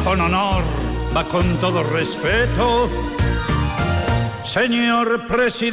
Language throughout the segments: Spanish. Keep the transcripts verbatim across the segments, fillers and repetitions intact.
con honor, va con todo respeto. Señor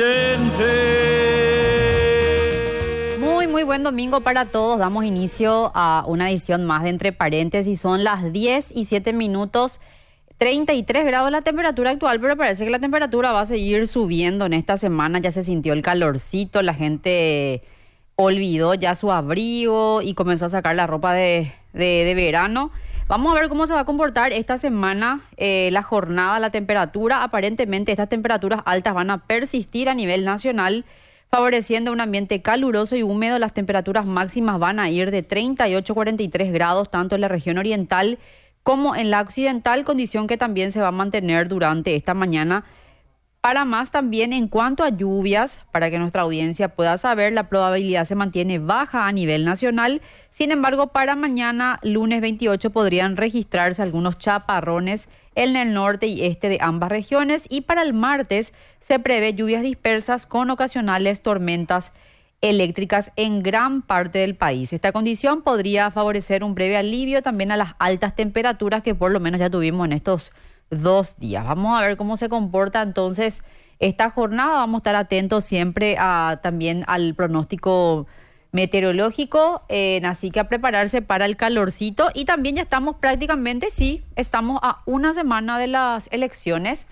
presidente. Muy, muy buen domingo para todos. Damos inicio a una edición más de Entre Paréntesis. Son las diez y siete minutos. treinta y tres grados la temperatura actual, pero parece que la temperatura va a seguir subiendo en esta semana. Ya se sintió el calorcito, la gente olvidó ya su abrigo y comenzó a sacar la ropa de, de, de verano. Vamos a ver cómo se va a comportar esta semana eh, la jornada, la temperatura. Aparentemente estas temperaturas altas van a persistir a nivel nacional, favoreciendo un ambiente caluroso y húmedo. Las temperaturas máximas van a ir de treinta y ocho a cuarenta y tres grados, tanto en la región oriental como en la occidental, condición que también se va a mantener durante esta mañana. Para más también en cuanto a lluvias, para que nuestra audiencia pueda saber, la probabilidad se mantiene baja a nivel nacional. Sin embargo, para mañana, lunes veintiocho, podrían registrarse algunos chaparrones en el norte y este de ambas regiones. Y para el martes se prevé lluvias dispersas con ocasionales tormentas eléctricas en gran parte del país. Esta condición podría favorecer un breve alivio también a las altas temperaturas que por lo menos ya tuvimos en estos dos días. Vamos a ver cómo se comporta entonces esta jornada. Vamos a estar atentos siempre a, también al pronóstico meteorológico, eh, así que a prepararse para el calorcito. Y también ya estamos prácticamente, sí, estamos a una semana de las elecciones.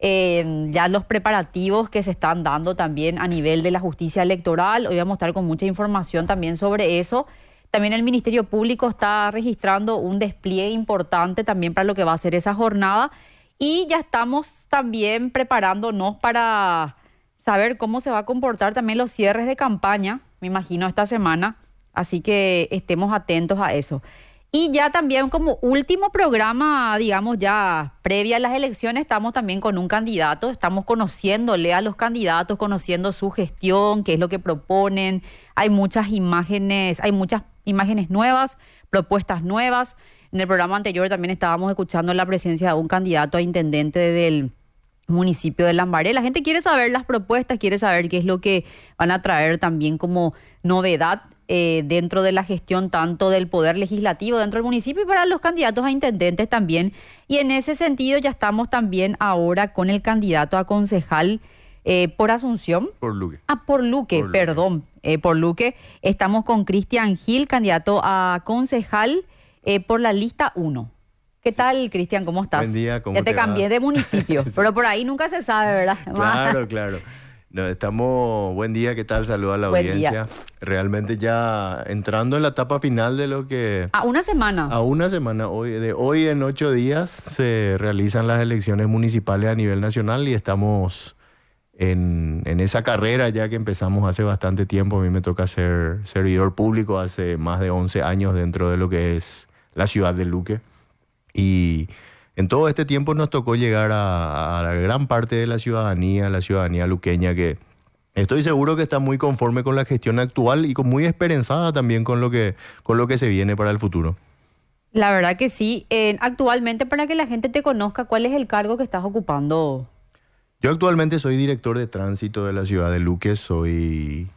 Eh, ya los preparativos que se están dando también a nivel de la justicia electoral. Hoy vamos a estar con mucha información también sobre eso. También el Ministerio Público está registrando un despliegue importante también para lo que va a ser esa jornada. Y ya estamos también preparándonos para saber cómo se va a comportar también los cierres de campaña, me imagino, esta semana. Así que estemos atentos a eso. Y ya también como último programa, digamos ya previa a las elecciones, estamos también con un candidato. Estamos conociéndole a los candidatos, conociendo su gestión, qué es lo que proponen. Hay muchas imágenes, hay muchas imágenes nuevas, propuestas nuevas. En el programa anterior también estábamos escuchando la presencia de un candidato a intendente del municipio de Lambaré. La gente quiere saber las propuestas, quiere saber qué es lo que van a traer también como novedad eh, dentro de la gestión tanto del poder legislativo dentro del municipio y para los candidatos a intendentes también. Y en ese sentido ya estamos también ahora con el candidato a concejal eh, por Asunción. Por Luque. Ah, por Luque, por perdón. Luque. Eh, por Luque. Estamos con Cristian Gil, candidato a concejal eh, por la lista uno. ¿Qué sí. tal, Cristian? ¿Cómo estás? Buen día, ¿cómo Ya te, te cambié va? de municipio, sí. Pero por ahí nunca se sabe, ¿verdad? Claro, claro. No, estamos, buen día, ¿qué tal? Saludos a la Buen audiencia. Día. Realmente ya entrando en la etapa final de lo que... A una semana. A una semana. Hoy, de hoy en ocho días se realizan las elecciones municipales a nivel nacional y estamos en, en esa carrera ya que empezamos hace bastante tiempo. A mí me toca ser servidor público hace más de once años dentro de lo que es la ciudad de Luque. Y en todo este tiempo nos tocó llegar a, a la gran parte de la ciudadanía, la ciudadanía luqueña, que estoy seguro que está muy conforme con la gestión actual y con muy esperanzada también con lo que, con lo que se viene para el futuro. La verdad que sí. Eh, actualmente, para que la gente te conozca, ¿cuál es el cargo que estás ocupando? Yo actualmente soy director de tránsito de la ciudad de Luque, soy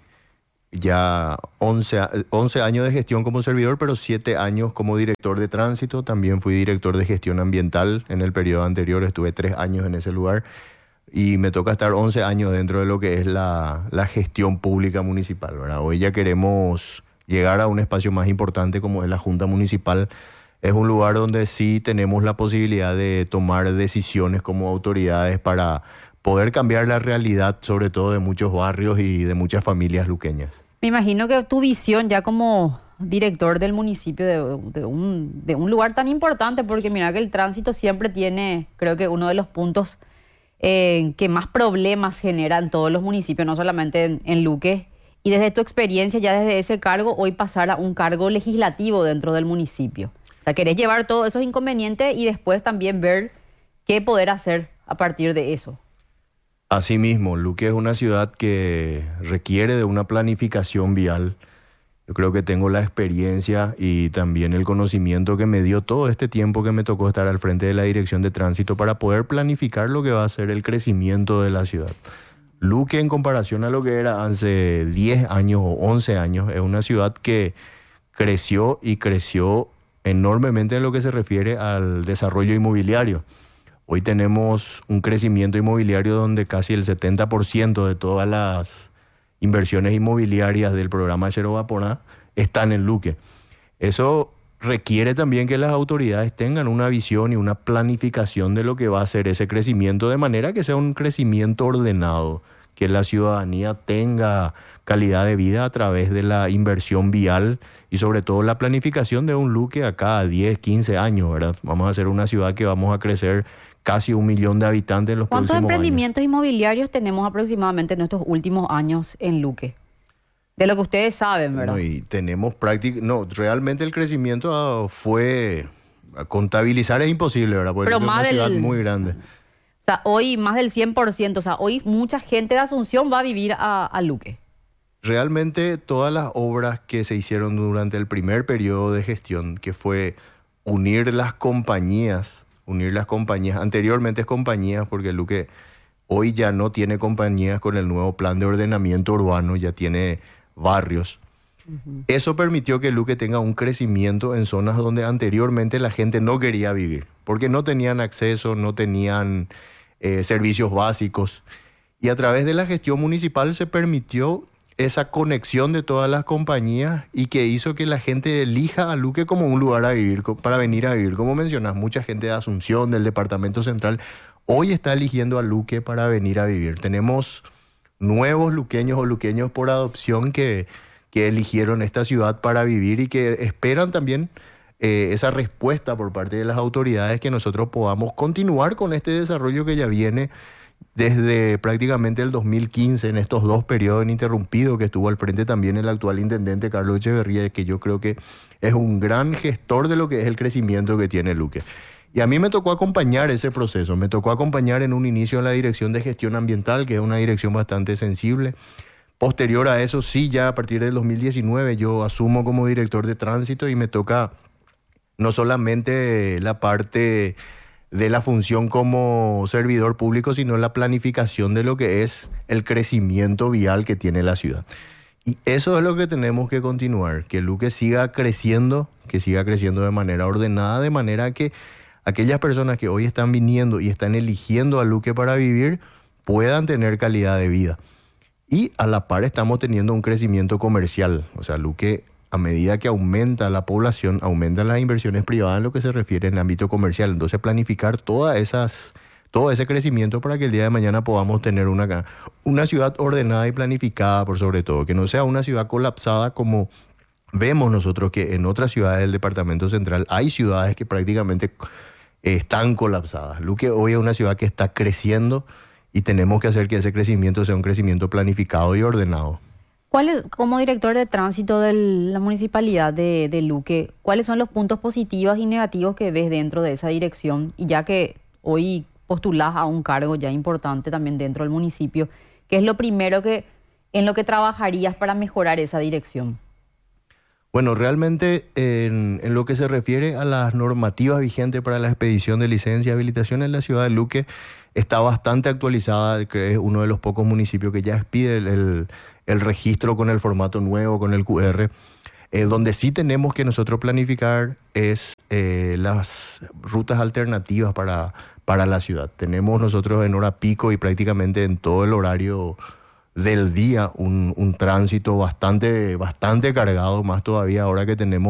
ya once, once años de gestión como servidor, pero siete años como director de tránsito. También fui director de gestión ambiental en el periodo anterior, estuve tres años en ese lugar y me toca estar once años dentro de lo que es la, la gestión pública municipal, ¿verdad? Hoy ya queremos llegar a un espacio más importante como es la Junta Municipal. Es un lugar donde sí tenemos la posibilidad de tomar decisiones como autoridades para poder cambiar la realidad, sobre todo de muchos barrios y de muchas familias luqueñas. Me imagino que tu visión ya como director del municipio de, de, un, de un lugar tan importante, porque mira que el tránsito siempre tiene, creo que uno de los puntos eh, que más problemas genera en todos los municipios, no solamente en, en Luque. Y desde tu experiencia, ya desde ese cargo, hoy pasar a un cargo legislativo dentro del municipio. O sea, querés llevar todos esos inconvenientes y después también ver qué poder hacer a partir de eso. Asimismo, Luque es una ciudad que requiere de una planificación vial. Yo creo que tengo la experiencia y también el conocimiento que me dio todo este tiempo que me tocó estar al frente de la Dirección de Tránsito para poder planificar lo que va a ser el crecimiento de la ciudad. Luque, en comparación a lo que era hace diez años o once años, es una ciudad que creció y creció enormemente en lo que se refiere al desarrollo inmobiliario. Hoy tenemos un crecimiento inmobiliario donde casi el setenta por ciento de todas las inversiones inmobiliarias del programa Cero Vaporá están en Luque. Eso requiere también que las autoridades tengan una visión y una planificación de lo que va a ser ese crecimiento, de manera que sea un crecimiento ordenado, que la ciudadanía tenga calidad de vida a través de la inversión vial y sobre todo la planificación de un Luque a cada diez, quince años, ¿verdad? Vamos a ser una ciudad que vamos a crecer casi un millón de habitantes en los próximos años. ¿Cuántos emprendimientos inmobiliarios tenemos aproximadamente en estos últimos años en Luque? De lo que ustedes saben, ¿verdad? No, y tenemos práctica, no, realmente el crecimiento ah, fue, a contabilizar es imposible, ¿verdad? Porque Pero es más una ciudad del- muy grande. O sea, hoy más del cien por ciento, o sea, hoy mucha gente de Asunción va a vivir a, a Luque. Realmente todas las obras que se hicieron durante el primer periodo de gestión, que fue unir las compañías, unir las compañías, anteriormente es compañías, porque Luque hoy ya no tiene compañías con el nuevo plan de ordenamiento urbano, ya tiene barrios. Uh-huh. Eso permitió que Luque tenga un crecimiento en zonas donde anteriormente la gente no quería vivir, porque no tenían acceso, no tenían eh, servicios básicos. Y a través de la gestión municipal se permitió esa conexión de todas las compañías y que hizo que la gente elija a Luque como un lugar a vivir, para venir a vivir. Como mencionas, mucha gente de Asunción, del Departamento Central, hoy está eligiendo a Luque para venir a vivir. Tenemos nuevos luqueños o luqueños por adopción que, que eligieron esta ciudad para vivir y que esperan también eh, esa respuesta por parte de las autoridades, que nosotros podamos continuar con este desarrollo que ya viene desde prácticamente el dos mil quince, en estos dos periodos ininterrumpidos que estuvo al frente también el actual intendente Carlos Echeverría, que yo creo que es un gran gestor de lo que es el crecimiento que tiene Luque. Y a mí me tocó acompañar ese proceso, me tocó acompañar en un inicio en la Dirección de Gestión Ambiental, que es una dirección bastante sensible. Posterior a eso, sí, ya a partir del dos mil diecinueve yo asumo como director de tránsito y me toca no solamente la parte de la función como servidor público, sino la planificación de lo que es el crecimiento vial que tiene la ciudad. Y eso es lo que tenemos que continuar, que Luque siga creciendo, que siga creciendo de manera ordenada, de manera que aquellas personas que hoy están viniendo y están eligiendo a Luque para vivir puedan tener calidad de vida. Y a la par estamos teniendo un crecimiento comercial. O sea, Luque, a medida que aumenta la población, aumentan las inversiones privadas en lo que se refiere en el ámbito comercial. Entonces, planificar todas esas, todo ese crecimiento para que el día de mañana podamos tener una, una ciudad ordenada y planificada, por sobre todo. Que no sea una ciudad colapsada como vemos nosotros que en otras ciudades del Departamento Central hay ciudades que prácticamente están colapsadas. Luque hoy es una ciudad que está creciendo y tenemos que hacer que ese crecimiento sea un crecimiento planificado y ordenado. ¿Cuál es, como director de tránsito de la municipalidad de, de Luque, cuáles son los puntos positivos y negativos que ves dentro de esa dirección? Y ya que hoy postulás a un cargo ya importante también dentro del municipio, ¿qué es lo primero que en lo que trabajarías para mejorar esa dirección? Bueno, realmente en, en lo que se refiere a las normativas vigentes para la expedición de licencia y habilitación en la ciudad de Luque, está bastante actualizada, que es uno de los pocos municipios que ya expide el, el, el registro con el formato nuevo, con el cu erre. Eh, donde sí tenemos que nosotros planificar es eh, las rutas alternativas para, para la ciudad. Tenemos nosotros en hora pico y prácticamente en todo el horario del día un, un tránsito bastante, bastante cargado, más todavía ahora que tenemos